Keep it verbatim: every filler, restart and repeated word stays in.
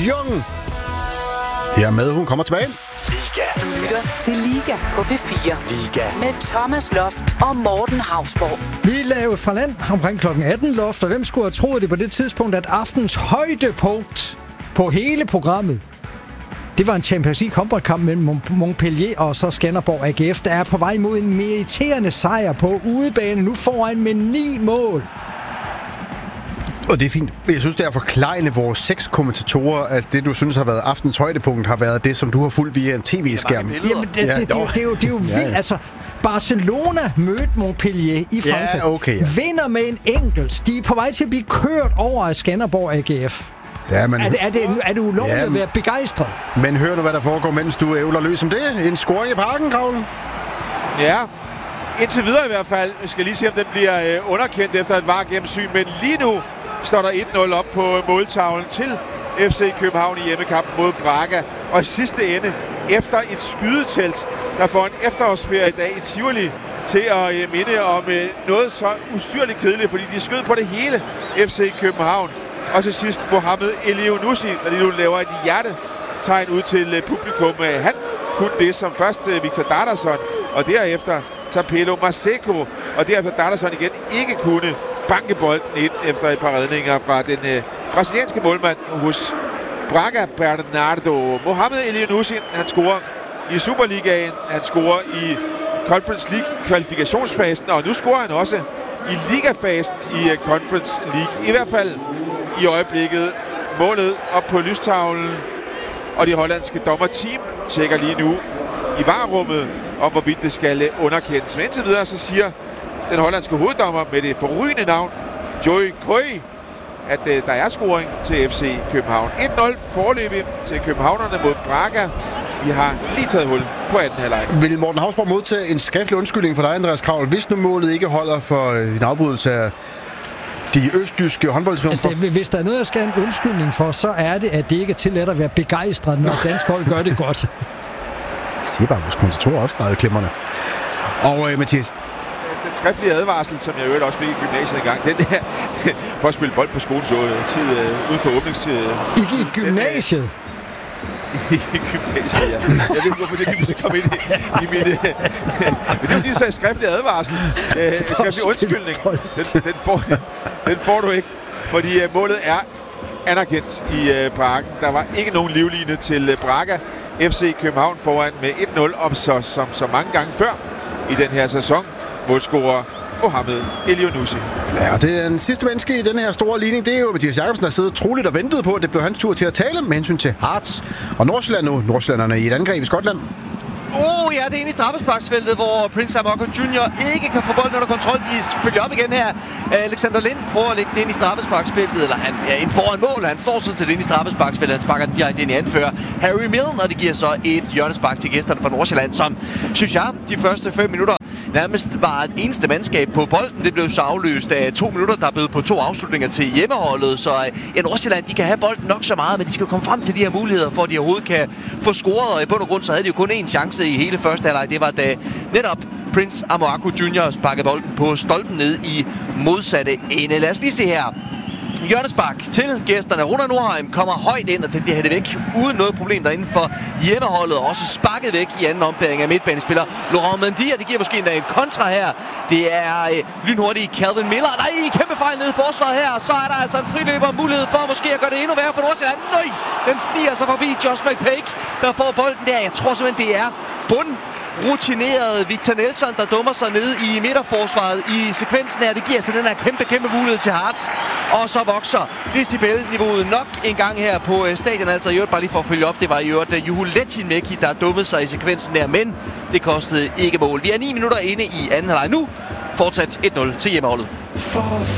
Jung. Hermed, hun kommer tilbage. Liga. Du lytter til Liga på P fire. Liga. Med Thomas Loft og Morten Hausborg. Vi lavede fra land omkring klokken atten, Loft, og hvem skulle have troet det på det tidspunkt, at aftens højdepunkt på hele programmet, det var en Champions League håndboldkamp mellem Montpellier og så Skanderborg A G F, der er på vej mod en meriterende sejr på udebane, nu foran med ni mål. Og det er fint. Jeg synes, det er forklejende vores seks kommentatorer, at det, du synes har været aftens højdepunkt, har været det, som du har fulgt via en tv-skærm. Jamen, det, det, det, det, det er jo, det er jo vildt. Ja, ja. Altså, Barcelona mødte Montpellier i Frankrig. Ja, okay, ja. Vinder med en enkelt. De er på vej til at blive kørt over af Skanderborg A G F. Ja, men... Er det, er det, er det ulovligt ja, at være begejstret? Men hør nu, hvad der foregår, mens du ævler løs om det. En scoring i parken, Kravlen. Ja, indtil videre i hvert fald. Vi skal lige se, om den bliver øh, underkendt efter et var gennemsyn. Men lige nu står der et nul op på måltavlen til F C København i hjemmekampen mod Braga. Og i sidste ende, efter et skydetelt, der får en efterårsferie i dag i Tivoli, til at øh, minde om øh, noget så ustyrligt kedeligt, fordi de skød på det hele F C København. Og til sidst Mohamed Elyounoussi, der lige nu laver et hjertetegn ud til øh, publikum. Han kunne det som først øh, Victor Dardason, og derefter Tapelo Maseko, og derefter Dardason igen ikke kunne banke bolden ind efter et par redninger fra den øh, brasilianske målmand hos Braga, Bernardo. Mohamed Elyounoussi, han scorer i Superligaen, han scorer i Conference League kvalifikationsfasen, og nu scorer han også i ligafasen i uh, Conference League. I hvert fald i øjeblikket målet op på lystavlen, og de hollandske dommerteam tjekker lige nu i varerummet om, hvorvidt det skal underkendes. Men indtil videre så siger den hollandske hoveddommer med det forrygende navn Joey Krøy, at uh, der er scoring til F C København. et nul foreløbig til københavnerne mod Braga. Vi har lige taget hul på anden halvleg. Vil Morten Hausborg modtage en skriftlig undskyldning for dig, Andreas Kravl, hvis nu målet ikke holder for en afbrydelse af de østjyske håndboldtriumfer? Altså, hvis der er noget, jeg skal have en undskyldning for, så er det, at det ikke er tilladt at være begejstret, når dansk hold gør det godt. Jeg siger bare, vores kommentatorer også græder klemmerne. Og øh, Mathias, den skriftlige advarsel, som jeg øvrigt også fik i gymnasiet engang, den der, for at spille bold på skolen så tid øh, ude på åbnings... Øh, I, I gymnasiet? I gymnasiet, ja. Jeg ved ikke, hvorfor det lige så kom ind i, i mit... Øh, men det er jo de, så skriftlige advarsel. Øh, skriftlig undskyldning. Den, den, får, den får du ikke, fordi øh, målet er anerkendt i øh, parken. Der var ikke nogen livline til øh, Braga. F C København foran med et nul, om så, som så mange gange før i den her sæson. Målscorer Mohamed Elyounoussi. Ja, og det er den sidste menneske i den her store ligning. Det er jo Mathias Jacobsen, der sidder troligt og ventede på, at det blev hans tur til at tale med hensyn til Hearts og Nordsjælland nu. Nordsjællanderne i et angreb i Skotland. Åh, oh, ja, det er inde i straffesparksfeltet, hvor Prince Amoako junior ikke kan få bolden under kontrol. De følger op igen her. Alexander Lind prøver at lægge den ind i straffesparksfeltet, eller han er ja, ind foran mål. Han står sådan set ind i straffesparksfeltet. Han sparker den direkte ind i anfører Harry Milne, og det giver så et hjørnespark til gæsterne fra Nordsjælland, som, synes jeg, de første fem minutter nærmest var et eneste mandskab på bolden. Det blev så afløst af to minutter, der blev på to afslutninger til hjemmeholdet. Så ja, Nordsjælland, de kan have bolden nok så meget, men de skal jo komme frem til de her muligheder, for at de overhovedet kan få scoret. Og i bund og grund, så havde de jo kun én chance i hele første halvleg. Det var da netop Prince Amoako junior sparkede bolden på stolpen ned i modsatte ende. Lad os lige se her. Hjørnespark til gæsterne. Runa Nordheim kommer højt ind, og den bliver hættet væk uden noget problem derinde for hjemmeholdet. Også sparket væk i anden ombæring af midtbanespiller Laurent Mendy, og det giver måske endda en kontra her. Det er øh, lynhurtige Calvin Miller. Der er en kæmpe fejl nede i forsvaret her, og så er der altså en friløber mulighed for måske at gøre det endnu værre for Nordsjælland. Nej, den sniger sig forbi Josh McPake, der får bolden der. Jeg tror simpelthen, det er bund rutineret Victor Nelson, der dummer sig ned i midterforsvaret i sekvensen her. Det giver altså den her kæmpe, kæmpe mulighed til Hearts. Og så vokser decibelniveauet nok en gang her på stadion. Altså i øvrigt, bare lige for at følge op, det var i øvrigt Juho Lehtinen-Mekki, der dummede sig i sekvensen der, men det kostede ikke mål. Vi er ni minutter inde i anden halvleg nu. Fortsat et nul til hjemmeholdet.